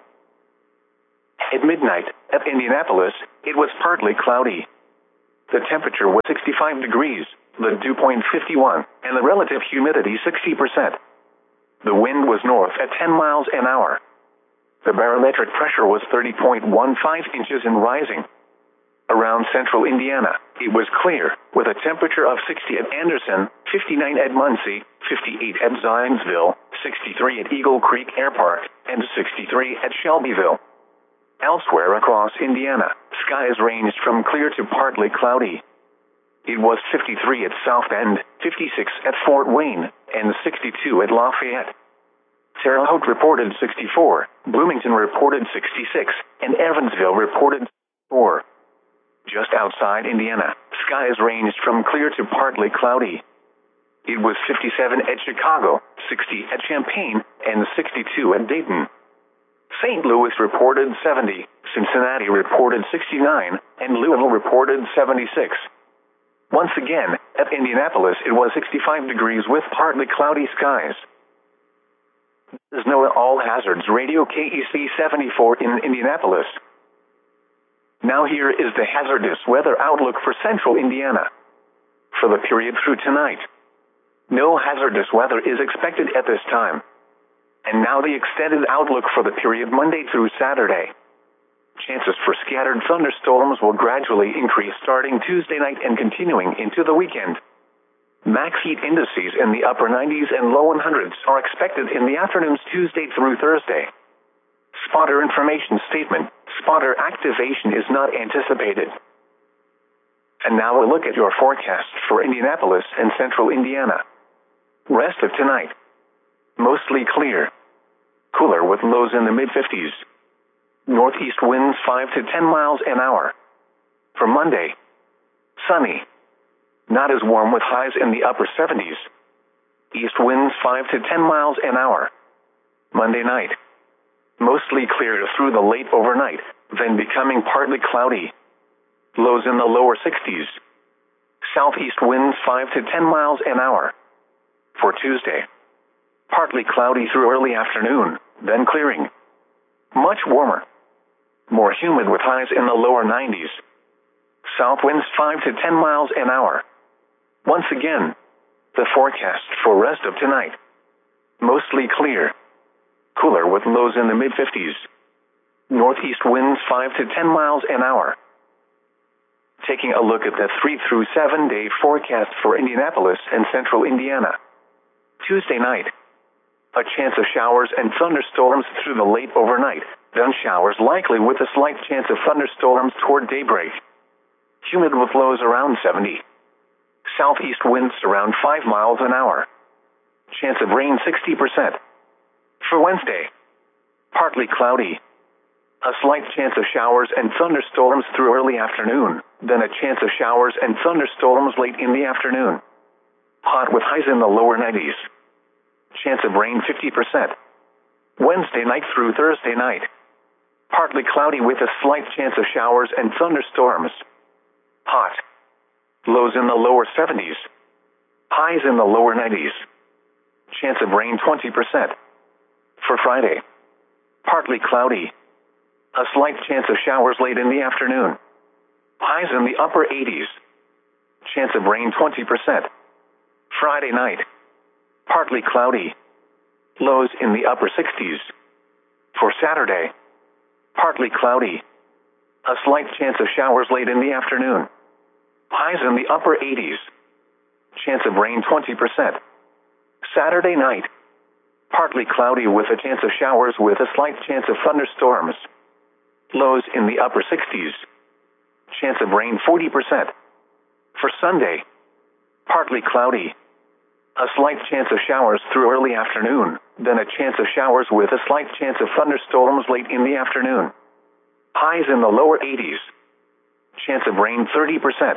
At midnight, at Indianapolis, it was partly cloudy. The temperature was sixty-five degrees, the dew point fifty-one, and the relative humidity sixty percent. The wind was north at ten miles an hour. The barometric pressure was thirty point one five inches and rising. Around central Indiana, it was clear, with a temperature of sixty at Anderson, fifty-nine at Muncie, fifty-eight at Zionsville, sixty-three at Eagle Creek Air Park, and sixty-three at Shelbyville. Elsewhere across Indiana, skies ranged from clear to partly cloudy. It was fifty-three at South Bend, fifty-six at Fort Wayne, and sixty-two at Lafayette. Terre Haute reported sixty-four, Bloomington reported sixty-six, and Evansville reported four. Just outside Indiana, skies ranged from clear to partly cloudy. It was fifty-seven at Chicago, sixty at Champaign, and sixty-two at Dayton. Saint Louis reported seventy, Cincinnati reported sixty-nine, and Louisville reported seventy-six. Once again, at Indianapolis it was sixty-five degrees with partly cloudy skies. This is NOAA All Hazards Radio K E C seventy-four in Indianapolis. Now here is the hazardous weather outlook for central Indiana. For the period through tonight, no hazardous weather is expected at this time. And now the extended outlook for the period Monday through Saturday. Chances for scattered thunderstorms will gradually increase starting Tuesday night and continuing into the weekend. Max heat indices in the upper nineties and low hundreds are expected in the afternoons Tuesday through Thursday. Spotter information statement: spotter activation is not anticipated. And now a look at your forecast for Indianapolis and central Indiana. Rest of tonight. Mostly clear. Cooler with lows in the mid-fifties. Northeast winds five to ten miles an hour. For Monday, sunny. Not as warm with highs in the upper seventies. East winds five to ten miles an hour. Monday night, mostly clear through the late overnight, then becoming partly cloudy. Lows in the lower sixties. Southeast winds five to ten miles an hour. For Tuesday, partly cloudy through early afternoon, then clearing. Much warmer. More humid with highs in the lower nineties. South winds five to ten miles an hour. Once again, the forecast for rest of tonight. Mostly clear. Cooler with lows in the mid-fifties. Northeast winds five to ten miles an hour. Taking a look at the three through seven day forecast for Indianapolis and central Indiana. Tuesday night, a chance of showers and thunderstorms through the late overnight, then showers likely with a slight chance of thunderstorms toward daybreak. Humid with lows around seventy. Southeast winds around five miles an hour. Chance of rain sixty percent. For Wednesday, partly cloudy. A slight chance of showers and thunderstorms through early afternoon, then a chance of showers and thunderstorms late in the afternoon. Hot with highs in the lower nineties. Chance of rain fifty percent. Wednesday night through Thursday night, partly cloudy with a slight chance of showers and thunderstorms. Hot. Lows in the lower seventies. Highs in the lower nineties. Chance of rain twenty percent. For Friday, partly cloudy. A slight chance of showers late in the afternoon. Highs in the upper eighties. Chance of rain twenty percent. Friday night, partly cloudy. Lows in the upper sixties. For Saturday, partly cloudy. A slight chance of showers late in the afternoon. Highs in the upper eighties. Chance of rain twenty percent. Saturday night, partly cloudy with a chance of showers with a slight chance of thunderstorms. Lows in the upper sixties. Chance of rain forty percent. For Sunday, partly cloudy. A slight chance of showers through early afternoon, then a chance of showers with a slight chance of thunderstorms late in the afternoon. Highs in the lower eighties. Chance of rain thirty percent.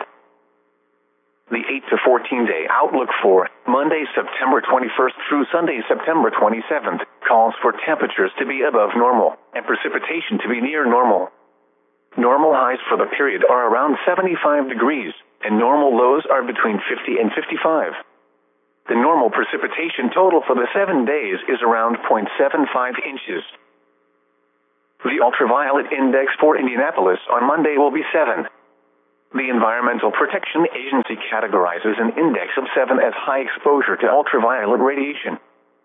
The eight to fourteen day outlook for Monday, September twenty-first through Sunday, September twenty-seventh, calls for temperatures to be above normal and precipitation to be near normal. Normal highs for the period are around seventy-five degrees, and normal lows are between fifty and fifty-five. The normal precipitation total for the seven days is around zero point seven five inches. The ultraviolet index for Indianapolis on Monday will be seven. The Environmental Protection Agency categorizes an index of seven as high exposure to ultraviolet radiation.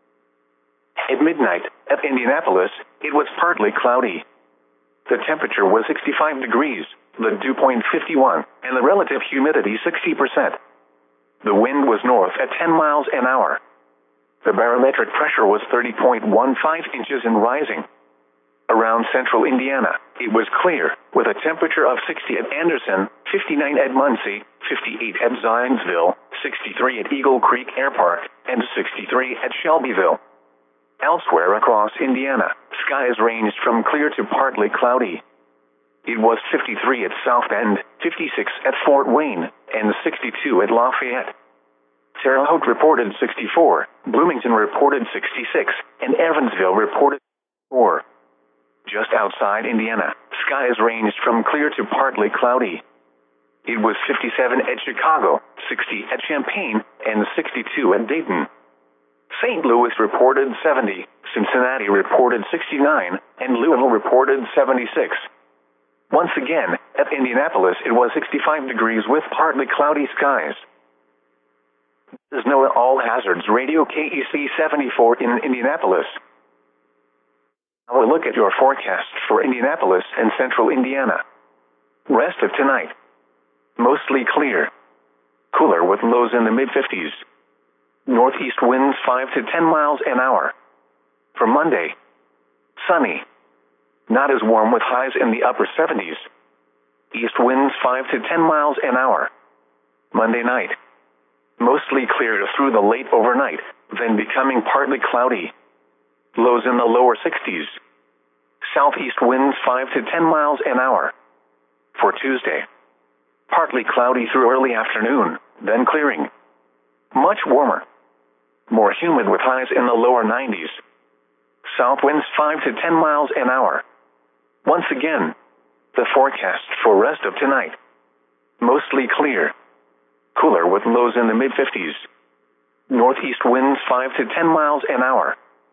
At midnight, at Indianapolis, it was partly cloudy. The temperature was sixty-five degrees, the dew point fifty-one, and the relative humidity sixty percent. The wind was north at ten miles an hour. The barometric pressure was thirty point one five inches and rising. Around central Indiana, it was clear, with a temperature of sixty at Anderson, fifty-nine at Muncie, fifty-eight at Zionsville, sixty-three at Eagle Creek Air Park, and sixty-three at Shelbyville. Elsewhere across Indiana, skies ranged from clear to partly cloudy. It was fifty-three at South Bend, fifty-six at Fort Wayne, and sixty-two at Lafayette. Terre Haute reported sixty-four, Bloomington reported sixty-six, and Evansville reported four. Just outside Indiana, skies ranged from clear to partly cloudy. It was fifty-seven at Chicago, sixty at Champaign, and sixty-two at Dayton. Saint Louis reported seventy, Cincinnati reported sixty-nine, and Louisville reported seventy-six. Once again, at Indianapolis it was sixty-five degrees with partly cloudy skies. This is NOAA All Hazards Radio K E C seventy-four in Indianapolis. Now we'll look at your forecast for Indianapolis and central Indiana. Rest of tonight. Mostly clear. Cooler with lows in the mid-fifties. Northeast winds five to ten miles an hour. For Monday, sunny. Not as warm with highs in the upper seventies. East winds five to ten miles an hour. Monday night, mostly clear through the late overnight, then becoming partly cloudy. Lows in the lower sixties. Southeast winds five to ten miles an hour. For Tuesday, partly cloudy through early afternoon, then clearing. Much warmer. More humid with highs in the lower nineties. South winds five to ten miles an hour. Once again, the forecast for rest of tonight. Mostly clear. Cooler with lows in the mid-fifties. Northeast winds five to ten miles an hour.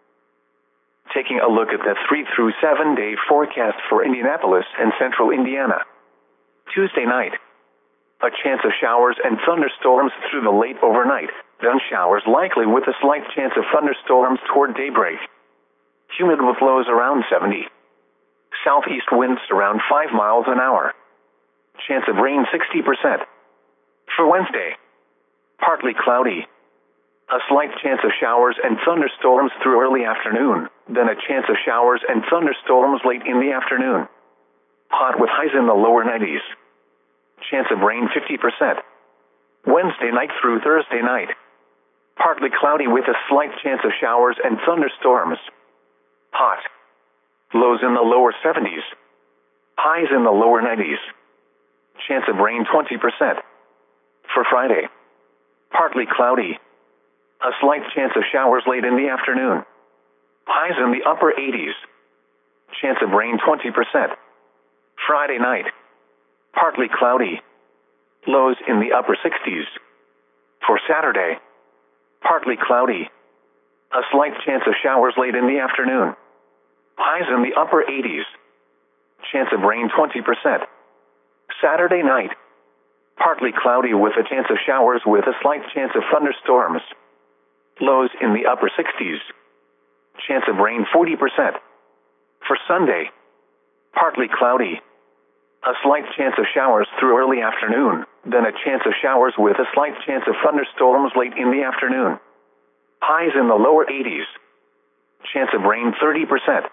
Taking a look at the three through seven day forecast for Indianapolis and central Indiana. Tuesday night, a chance of showers and thunderstorms through the late overnight, then showers likely with a slight chance of thunderstorms toward daybreak. Humid with lows around seventy. Southeast winds around five miles an hour. Chance of rain sixty percent. For Wednesday, partly cloudy. A slight chance of showers and thunderstorms through early afternoon, then a chance of showers and thunderstorms late in the afternoon. Hot with highs in the lower nineties. Chance of rain fifty percent. Wednesday night through Thursday night. Partly cloudy with a slight chance of showers and thunderstorms. Hot. Lows in the lower seventies. Highs in the lower nineties. Chance of rain twenty percent. For Friday, partly cloudy. A slight chance of showers late in the afternoon. Highs in the upper eighties. Chance of rain twenty percent. Friday night, partly cloudy. Lows in the upper sixties. For Saturday, partly cloudy. A slight chance of showers late in the afternoon. Highs in the upper eighties. Chance of rain twenty percent. Saturday night, partly cloudy with a chance of showers with a slight chance of thunderstorms. Lows in the upper sixties. Chance of rain forty percent. For Sunday, partly cloudy. A slight chance of showers through early afternoon, then a chance of showers with a slight chance of thunderstorms late in the afternoon. Highs in the lower eighties. Chance of rain thirty percent.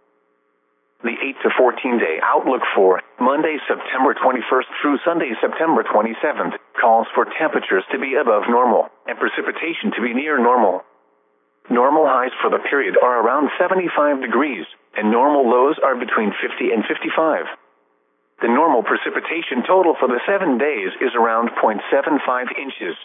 The eight to fourteen day outlook for Monday, September twenty-first through Sunday, September twenty-seventh, calls for temperatures to be above normal and precipitation to be near normal. Normal highs for the period are around seventy-five degrees, and normal lows are between fifty and fifty-five. The normal precipitation total for the seven days is around zero point seven five inches.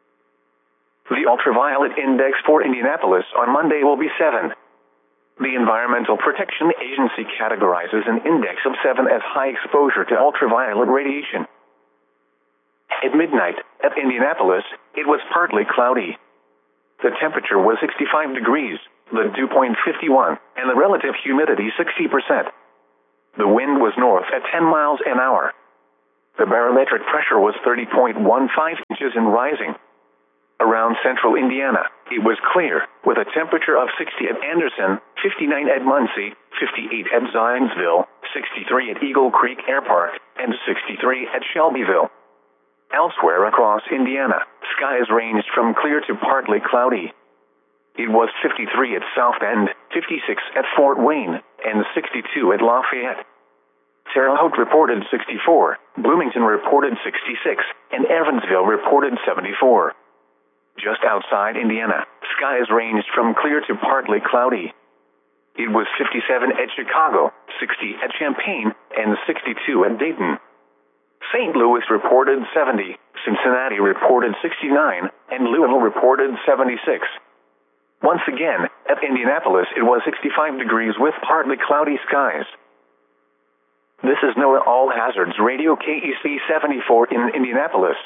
The ultraviolet index for Indianapolis on Monday will be seven. The Environmental Protection Agency categorizes an index of seven as high exposure to ultraviolet radiation. At midnight, at Indianapolis, it was partly cloudy. The temperature was sixty-five degrees, the dew point fifty-one, and the relative humidity sixty percent. The wind was north at ten miles an hour. The barometric pressure was thirty point one five inches and rising. Around central Indiana, it was clear, with a temperature of sixty at Anderson, fifty-nine at Muncie, fifty-eight at Zionsville, sixty-three at Eagle Creek Air Park, and sixty-three at Shelbyville. Elsewhere across Indiana, skies ranged from clear to partly cloudy. It was fifty-three at South Bend, fifty-six at Fort Wayne, and sixty-two at Lafayette. Terre Haute reported sixty-four, Bloomington reported sixty-six, and Evansville reported seventy-four. Just outside Indiana, skies ranged from clear to partly cloudy. It was fifty-seven at Chicago, sixty at Champaign, and sixty-two at Dayton. Saint Louis reported seventy, Cincinnati reported sixty-nine, and Louisville reported seventy-six. Once again, at Indianapolis it was sixty-five degrees with partly cloudy skies. This is NOAA All Hazards Radio K E C seventy-four in Indianapolis.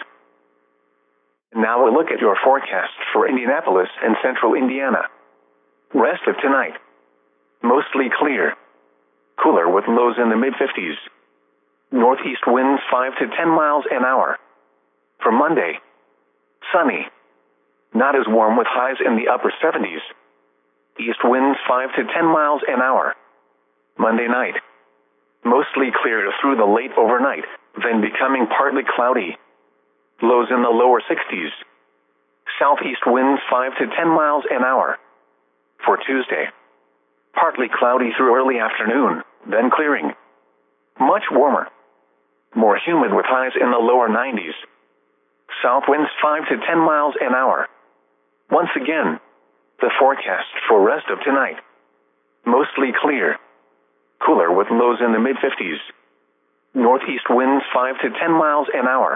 Now a look at your forecast for Indianapolis and central Indiana. Rest of tonight. Mostly clear. Cooler with lows in the mid-fifties. Northeast winds five to ten miles an hour. For Monday, sunny. Not as warm with highs in the upper seventies. East winds five to ten miles an hour. Monday night, mostly clear through the late overnight, then becoming partly cloudy. Lows in the lower sixties. Southeast winds five to ten miles an hour. For Tuesday, partly cloudy through early afternoon, then clearing. Much warmer. More humid with highs in the lower nineties. South winds five to ten miles an hour. Once again, the forecast for rest of tonight. Mostly clear. Cooler with lows in the mid-fifties. Northeast winds five to ten miles an hour.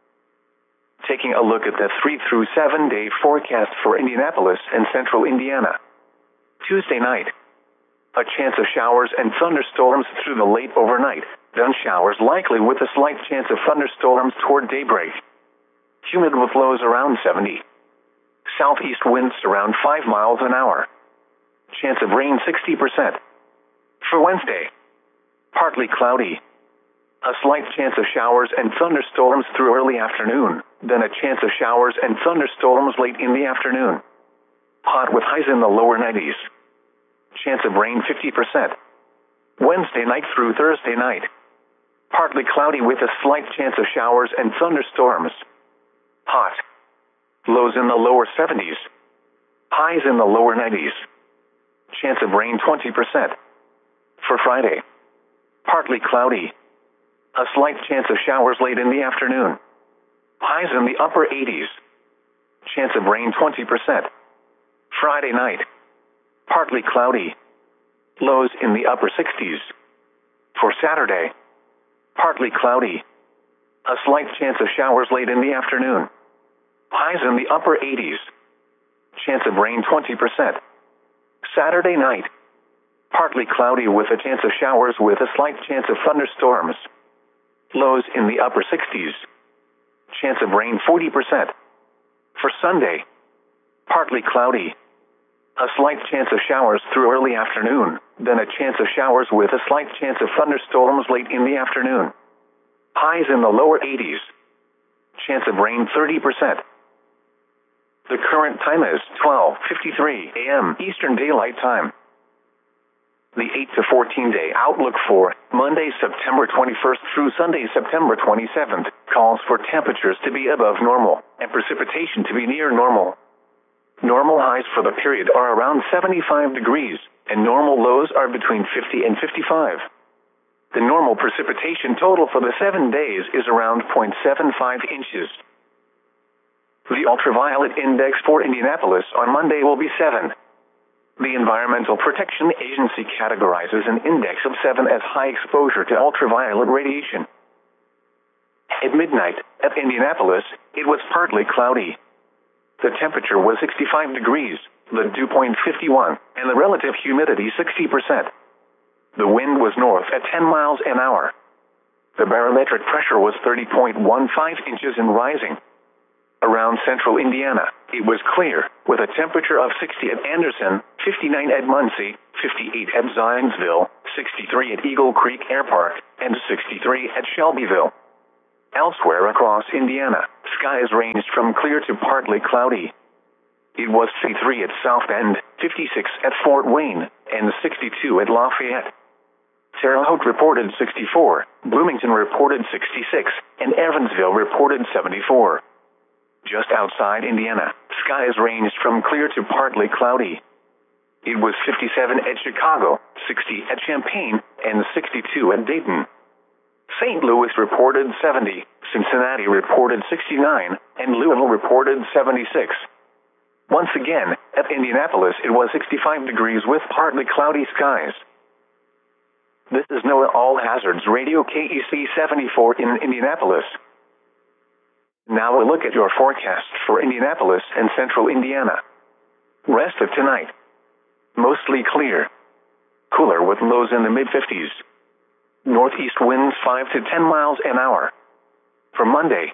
Taking a look at the three through seven day forecast for Indianapolis and central Indiana. Tuesday night, a chance of showers and thunderstorms through the late overnight, then showers likely with a slight chance of thunderstorms toward daybreak. Humid with lows around seventy. Southeast winds around five miles an hour. Chance of rain sixty percent. For Wednesday, partly cloudy. A slight chance of showers and thunderstorms through early afternoon, then a chance of showers and thunderstorms late in the afternoon. Hot with highs in the lower nineties. Chance of rain fifty percent. Wednesday night through Thursday night. Partly cloudy with a slight chance of showers and thunderstorms. Hot. Lows in the lower seventies. Highs in the lower nineties. Chance of rain twenty percent. For Friday, partly cloudy. A slight chance of showers late in the afternoon. Highs in the upper eighties. Chance of rain twenty percent. Friday night, partly cloudy. Lows in the upper sixties. For Saturday, partly cloudy. A slight chance of showers late in the afternoon. Highs in the upper eighties. Chance of rain twenty percent. Saturday night, partly cloudy with a chance of showers with a slight chance of thunderstorms. Lows in the upper sixties. Chance of rain forty percent. For Sunday, partly cloudy. A slight chance of showers through early afternoon, then a chance of showers with a slight chance of thunderstorms late in the afternoon. Highs in the lower eighties. Chance of rain thirty percent. The current time is twelve fifty-three a m Eastern Daylight Time. The eight to fourteen day outlook for Monday, September twenty-first through Sunday, September twenty-seventh, calls for temperatures to be above normal and precipitation to be near normal. Normal highs for the period are around seventy-five degrees, and normal lows are between fifty and fifty-five. The normal precipitation total for the seven days is around zero point seven five inches. The ultraviolet index for Indianapolis on Monday will be seven. The Environmental Protection Agency categorizes an index of seven as high exposure to ultraviolet radiation. At midnight, at Indianapolis, it was partly cloudy. The temperature was sixty-five degrees, the dew point fifty-one, and the relative humidity sixty percent. The wind was north at ten miles an hour. The barometric pressure was thirty point one five inches and rising. Around central Indiana, it was clear, with a temperature of sixty at Anderson, fifty-nine at Muncie, fifty-eight at Zionsville, sixty-three at Eagle Creek Air Park, and sixty-three at Shelbyville. Elsewhere across Indiana, skies ranged from clear to partly cloudy. It was fifty-three at South Bend, fifty-six at Fort Wayne, and sixty-two at Lafayette. Terre Haute reported sixty-four, Bloomington reported sixty-six, and Evansville reported seventy-four. Just outside Indiana, skies ranged from clear to partly cloudy. It was fifty-seven at Chicago, sixty at Champaign, and sixty-two at Dayton. Saint Louis reported seventy, Cincinnati reported sixty-nine, and Louisville reported seventy-six. Once again, at Indianapolis it was sixty-five degrees with partly cloudy skies. This is NOAA All Hazards Radio K E C seventy-four in Indianapolis. Now a look at your forecast for Indianapolis and central Indiana. Rest of tonight. Mostly clear. Cooler with lows in the mid-fifties. Northeast winds five to ten miles an hour. For Monday,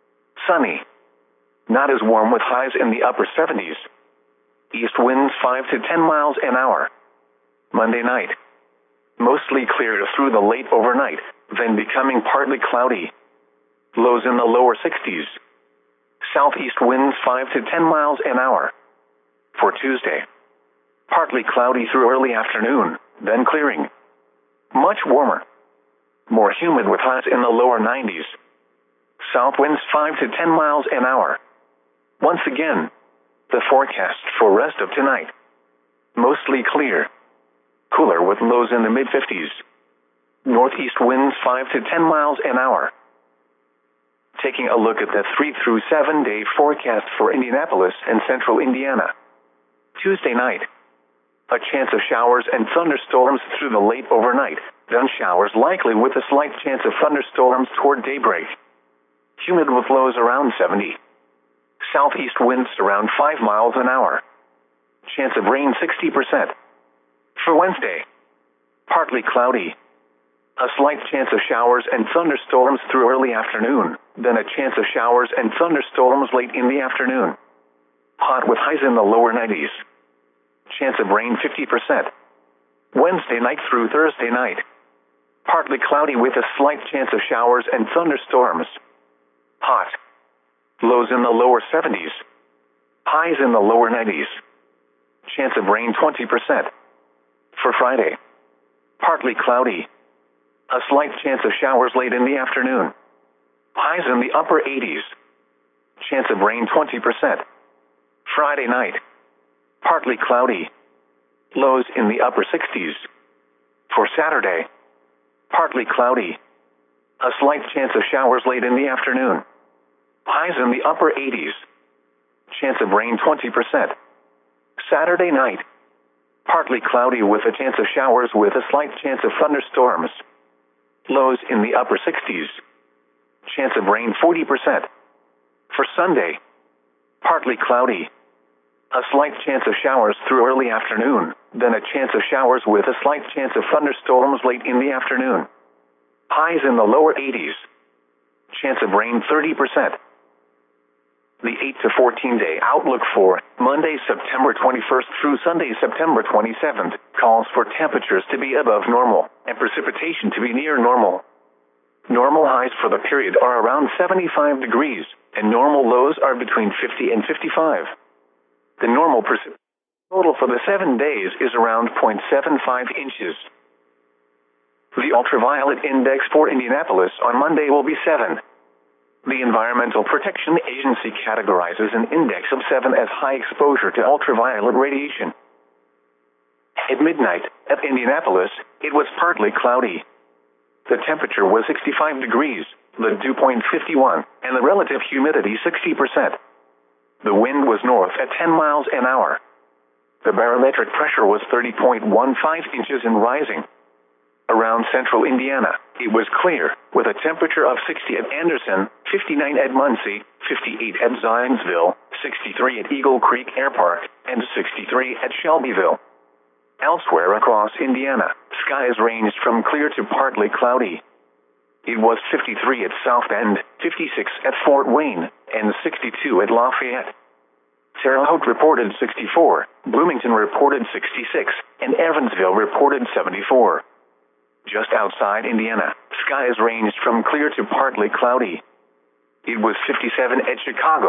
sunny. Not as warm with highs in the upper seventies. East winds five to ten miles an hour. Monday night, mostly clear through the late overnight, then becoming partly cloudy. Lows in the lower sixties. Southeast winds five to ten miles an hour. For Tuesday, partly cloudy through early afternoon, then clearing. Much warmer. More humid with highs in the lower nineties. South winds five to ten miles an hour. Once again, the forecast for rest of tonight. Mostly clear. Cooler with lows in the mid-fifties. Northeast winds five to ten miles an hour. Taking a look at the three through seven day forecast for Indianapolis and central Indiana. Tuesday night, a chance of showers and thunderstorms through the late overnight, then showers likely with a slight chance of thunderstorms toward daybreak. Humid with lows around seventy. Southeast winds around five miles an hour. Chance of rain sixty percent. For Wednesday, partly cloudy. A slight chance of showers and thunderstorms through early afternoon, then a chance of showers and thunderstorms late in the afternoon. Hot with highs in the lower nineties. Chance of rain fifty percent. Wednesday night through Thursday night. Partly cloudy with a slight chance of showers and thunderstorms. Hot. Lows in the lower seventies. Highs in the lower nineties. Chance of rain twenty percent. For Friday, partly cloudy. A slight chance of showers late in the afternoon. Highs in the upper eighties. Chance of rain twenty percent. Friday night, partly cloudy. Lows in the upper sixties. For Saturday, partly cloudy. A slight chance of showers late in the afternoon. Highs in the upper eighties. Chance of rain twenty percent. Saturday night, partly cloudy with a chance of showers with a slight chance of thunderstorms. Lows in the upper sixties. Chance of rain forty percent. For Sunday, partly cloudy. A slight chance of showers through early afternoon, then a chance of showers with a slight chance of thunderstorms late in the afternoon. Highs in the lower eighties. Chance of rain thirty percent. The eight to fourteen day outlook for Monday, September twenty-first through Sunday, September twenty-seventh, calls for temperatures to be above normal and precipitation to be near normal. Normal highs for the period are around seventy-five degrees, and normal lows are between fifty and fifty-five. The normal precipitation total for the seven days is around zero point seven five inches. The ultraviolet index for Indianapolis on Monday will be seven. The Environmental Protection Agency categorizes an index of seven as high exposure to ultraviolet radiation. At midnight, at Indianapolis, it was partly cloudy. The temperature was sixty-five degrees, the dew point fifty-one, and the relative humidity sixty percent. The wind was north at ten miles an hour. The barometric pressure was thirty point one five inches and rising. Around central Indiana, it was clear, with a temperature of sixty at Anderson, fifty-nine at Muncie, fifty-eight at Zionsville, sixty-three at Eagle Creek Air Park, and sixty-three at Shelbyville. Elsewhere across Indiana, skies ranged from clear to partly cloudy. It was fifty-three at South Bend, fifty-six at Fort Wayne, and sixty-two at Lafayette. Terre Haute reported sixty-four, Bloomington reported sixty-six, and Evansville reported seventy-four. Just outside Indiana, skies ranged from clear to partly cloudy. It was fifty-seven at Chicago.